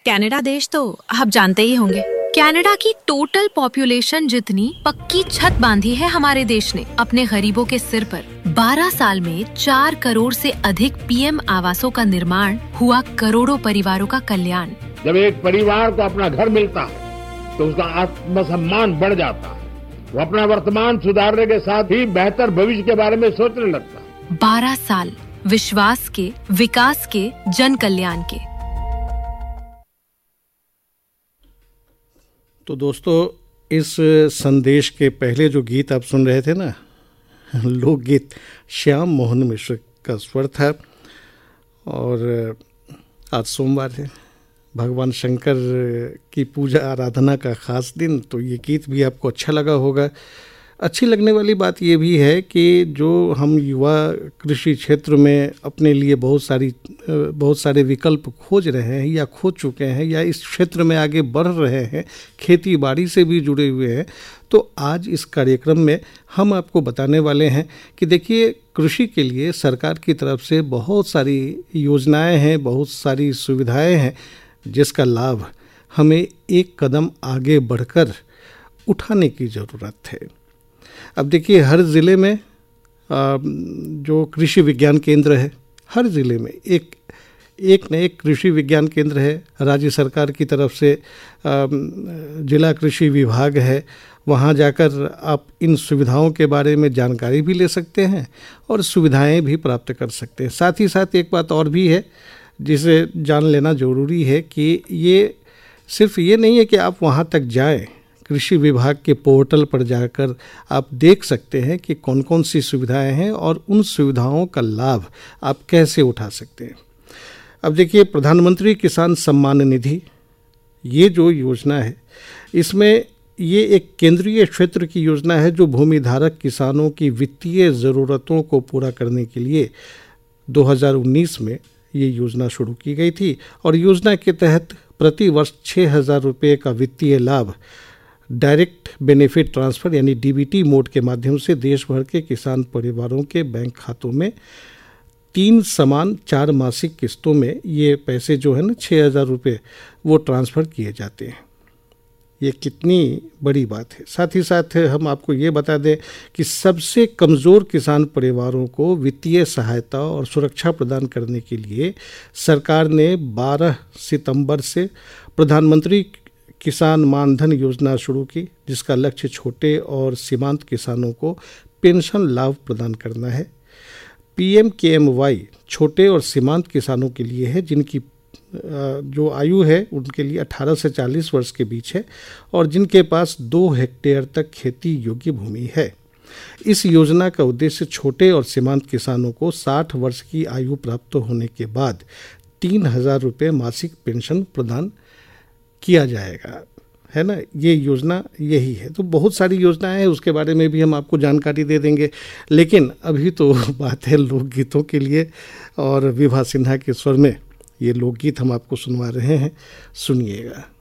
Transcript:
Canada देश तो आप जानते ही होंगे। कनाडा की टोटल पॉपुलेशन जितनी पक्की छत बांधी है हमारे देश ने अपने गरीबों के सिर पर। 12 साल में 4 करोड़ से अधिक पीएम आवासों का निर्माण हुआ, करोड़ों परिवारों का कल्याण। जब एक परिवार को अपना घर मिलता है तो उसका आत्मसम्मान बढ़ जाता है। वो अपना वर्तमान सुधारने के साथ ही बेहतर भविष्य के बारे में सोचने लगता है। 12 साल विश्वास के, विकास के, जन कल्याण के। तो दोस्तों, इस संदेश के पहले जो गीत आप सुन रहे थे ना, लोकगीत श्याम मोहन मिश्र का स्वर था। और आज सोमवार है, भगवान शंकर की पूजा आराधना का खास दिन, तो ये गीत भी आपको अच्छा लगा होगा। अच्छी लगने वाली बात ये भी है कि जो हम युवा कृषि क्षेत्र में अपने लिए बहुत सारे विकल्प खोज रहे हैं या खोज चुके हैं या इस क्षेत्र में आगे बढ़ रहे हैं, खेती बाड़ी से भी जुड़े हुए हैं, तो आज इस कार्यक्रम में हम आपको बताने वाले हैं कि देखिए, कृषि के लिए सरकार की तरफ से बहुत सारी योजनाएं हैं, बहुत सारी सुविधाएं हैं, जिसका लाभ हमें एक कदम आगे बढ़कर उठाने की ज़रूरत है। अब देखिए, हर ज़िले में जो कृषि विज्ञान केंद्र है, हर ज़िले में एक न एक कृषि विज्ञान केंद्र है। राज्य सरकार की तरफ से जिला कृषि विभाग है, वहाँ जाकर आप इन सुविधाओं के बारे में जानकारी भी ले सकते हैं और सुविधाएं भी प्राप्त कर सकते हैं। साथ ही साथ एक बात और भी है जिसे जान लेना ज़रूरी है कि ये सिर्फ ये नहीं है कि आप वहाँ तक जाएं। कृषि विभाग के पोर्टल पर जाकर आप देख सकते हैं कि कौन कौन सी सुविधाएं हैं और उन सुविधाओं का लाभ आप कैसे उठा सकते हैं। अब देखिए, प्रधानमंत्री किसान सम्मान निधि, ये जो योजना है, इसमें ये एक केंद्रीय क्षेत्र की योजना है जो भूमिधारक किसानों की वित्तीय ज़रूरतों को पूरा करने के लिए 2019 में ये योजना शुरू की गई थी। और योजना के तहत प्रति वर्ष 6,000 रुपये का वित्तीय लाभ डायरेक्ट बेनिफिट ट्रांसफ़र यानी डीबीटी मोड के माध्यम से देश भर के किसान परिवारों के बैंक खातों में 3 समान 4 मासिक किस्तों में ये पैसे जो है ना 6,000 रुपये वो ट्रांसफ़र किए जाते हैं। ये कितनी बड़ी बात है। साथ ही साथ हम आपको ये बता दें कि सबसे कमज़ोर किसान परिवारों को वित्तीय सहायता और सुरक्षा प्रदान करने के लिए सरकार ने 12 सितंबर से प्रधानमंत्री किसान मानधन योजना शुरू की, जिसका लक्ष्य छोटे और सीमांत किसानों को पेंशन लाभ प्रदान करना है। PMKMY छोटे और सीमांत किसानों के लिए है जिनकी जो आयु है उनके लिए 18 से 40 वर्ष के बीच है और जिनके पास 2 हेक्टेयर तक खेती योग्य भूमि है। इस योजना का उद्देश्य छोटे और सीमांत किसानों को 60 वर्ष की आयु प्राप्त होने के बाद 3,000 रुपये मासिक पेंशन प्रदान किया जाएगा, है ना। ये योजना यही है। तो बहुत सारी योजनाएं हैं, उसके बारे में भी हम आपको जानकारी दे देंगे, लेकिन अभी तो बात है लोकगीतों के लिए। और विभा सिन्हा के स्वर में ये लोकगीत हम आपको सुनवा रहे हैं, सुनिएगा।